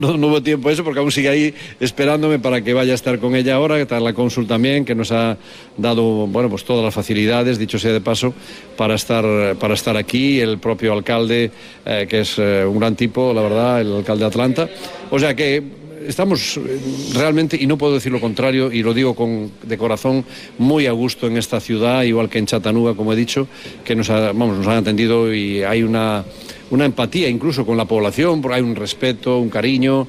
No hubo tiempo a eso porque aún sigue ahí esperándome para que vaya a estar con ella ahora, que está la cónsul también, que nos ha dado, bueno, pues todas las facilidades, dicho sea de paso, para estar aquí, el propio alcalde, que es un gran tipo, la verdad, el alcalde de Atlanta. O sea que estamos realmente, y no puedo decir lo contrario, y lo digo de corazón, muy a gusto en esta ciudad, igual que en Chattanooga, como he dicho, que nos han atendido y hay una empatía incluso con la población, porque hay un respeto, un cariño,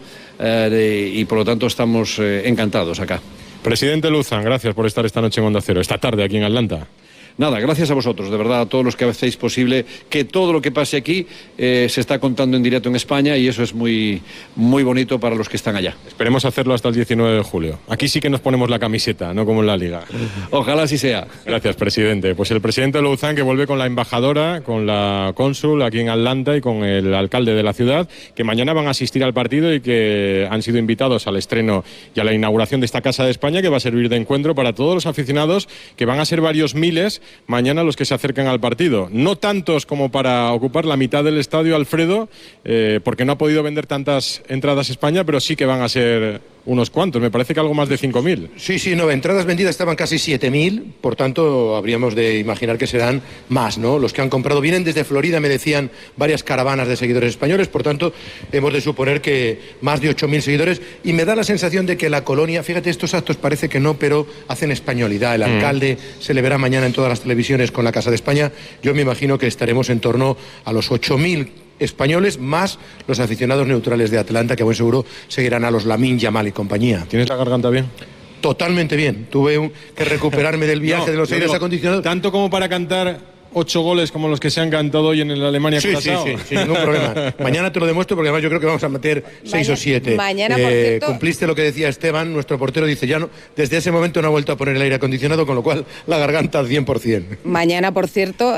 y por lo tanto estamos encantados acá. Presidente Luzán, gracias por estar esta noche en Onda Cero, esta tarde aquí en Atlanta. Nada, gracias a vosotros, de verdad, a todos los que hacéis posible que todo lo que pase aquí se está contando en directo en España, y eso es muy, muy bonito para los que están allá. Esperemos hacerlo hasta el 19 de julio. Aquí sí que nos ponemos la camiseta, no como en la Liga. Ojalá así sea. Gracias, presidente. Pues el presidente Luzán, que vuelve con la embajadora, con la cónsul aquí en Atlanta y con el alcalde de la ciudad, que mañana van a asistir al partido y que han sido invitados al estreno y a la inauguración de esta Casa de España, que va a servir de encuentro para todos los aficionados, que van a ser varios miles mañana los que se acercan al partido. No tantos como para ocupar la mitad del estadio, Alfredo, porque no ha podido vender tantas entradas España, pero sí que van a ser unos cuantos, me parece que algo más de 5.000. Sí, no, entradas vendidas estaban casi 7.000, por tanto habríamos de imaginar que serán más, ¿no? Los que han comprado vienen desde Florida, me decían, varias caravanas de seguidores españoles, por tanto hemos de suponer que más de 8.000 seguidores, y me da la sensación de que la colonia, fíjate, estos actos parece que no, pero hacen españolidad. El alcalde se le verá mañana en todas las televisiones con la Casa de España. Yo me imagino que estaremos en torno a los 8.000 españoles, más los aficionados neutrales de Atlanta, que a buen seguro seguirán a los Lamine Yamal y compañía. ¿Tienes la garganta bien? Totalmente bien. Tuve que recuperarme del viaje de los aires acondicionados. ¿Tanto como para cantar 8 goles como los que se han cantado hoy en el Alemania-Curazao? Sí, sin ningún problema. Mañana te lo demuestro, porque además yo creo que vamos a meter 6 o 7. Mañana, por cierto, cumpliste lo que decía Esteban, nuestro portero, dice, ya no, desde ese momento no ha vuelto a poner el aire acondicionado, con lo cual la garganta al 100%. Mañana, por cierto,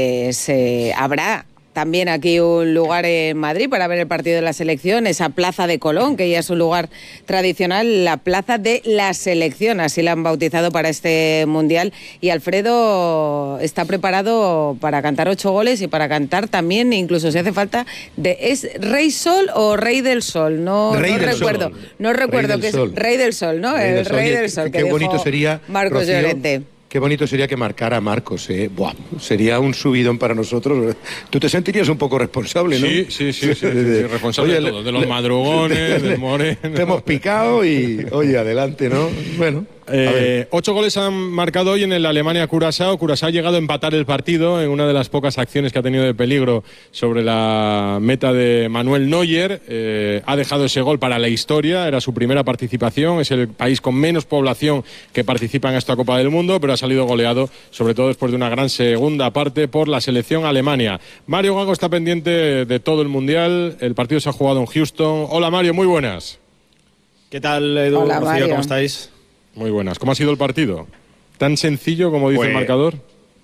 habrá también aquí un lugar en Madrid para ver el partido de la selección, esa Plaza de Colón, que ya es un lugar tradicional, la Plaza de la Selección, así la han bautizado para este Mundial. Y Alfredo está preparado para cantar 8 goles y para cantar también, incluso si hace falta, ¿es Rey Sol o Rey del Sol? No recuerdo que es Rey del Sol, ¿no? El Rey del Sol, qué bonito sería, Marcos Llorente. Qué bonito sería que marcara a Marcos, ¿eh? Buah, sería un subidón para nosotros. Tú te sentirías un poco responsable, ¿no? Sí, responsable de todo, de los madrugones, del Moreno. Te hemos picado y, oye, adelante, ¿no? Bueno. 8 goles han marcado hoy en el Alemania-Curazao. Curazao ha llegado a empatar el partido en una de las pocas acciones que ha tenido de peligro sobre la meta de Manuel Neuer. Ha dejado ese gol para la historia, era su primera participación, es el país con menos población que participa en esta Copa del Mundo, pero ha salido goleado, sobre todo después de una gran segunda parte, por la selección Alemania. Mario Gago está pendiente de todo el Mundial, el partido se ha jugado en Houston. Hola Mario, muy buenas. ¿Qué tal, Edu? Hola, Rocío, Mario. ¿cómo estáis? Muy buenas. ¿Cómo ha sido el partido? ¿Tan sencillo como dice el marcador?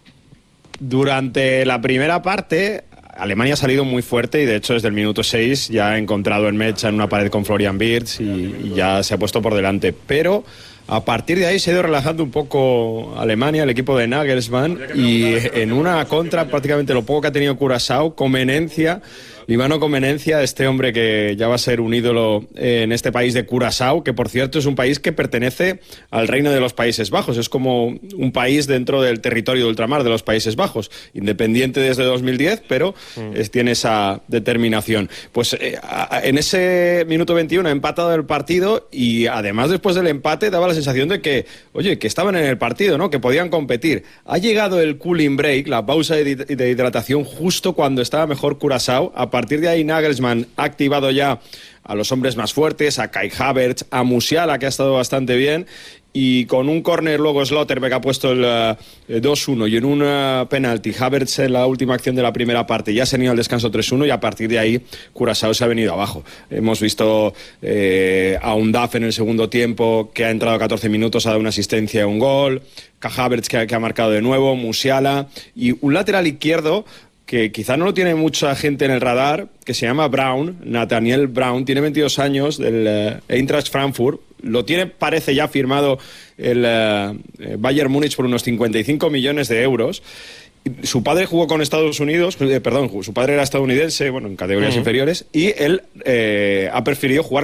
Durante la primera parte, Alemania ha salido muy fuerte y de hecho desde el minuto 6 ya ha encontrado el Mecha en una pared con Florian Wirtz y ya se ha puesto por delante. Pero a partir de ahí se ha ido relajando un poco Alemania, el equipo de Nagelsmann, y en una contra prácticamente lo poco que ha tenido Curazao, Comenencia, Líbano Comenencia, este hombre que ya va a ser un ídolo en este país de Curazao, que por cierto es un país que pertenece al Reino de los Países Bajos, es como un país dentro del territorio de ultramar de los Países Bajos, independiente desde 2010, pero tiene esa determinación. Pues en ese minuto 21 ha empatado el partido y además después del empate daba la sensación de que, oye, que estaban en el partido, ¿no? Que podían competir. Ha llegado el cooling break, la pausa de hidratación, justo cuando estaba mejor Curazao. A partir de ahí Nagelsmann ha activado ya a los hombres más fuertes, a Kai Havertz, a Musiala, que ha estado bastante bien, y con un córner luego Slotterbeck ha puesto el 2-1 y en un penalti Havertz en la última acción de la primera parte ya se ha ido al descanso 3-1 y a partir de ahí Curazao se ha venido abajo. Hemos visto a Undaf en el segundo tiempo, que ha entrado 14 minutos, ha dado una asistencia y un gol, Kai Havertz que ha marcado de nuevo, Musiala, y un lateral izquierdo que quizá no lo tiene mucha gente en el radar, que se llama Brown, Nathaniel Brown, tiene 22 años, del Eintracht Frankfurt, lo tiene, parece ya firmado el Bayern Múnich por unos 55 millones de euros. Su padre jugó con Estados Unidos, su padre era estadounidense, bueno, en categorías inferiores, y él ha preferido jugar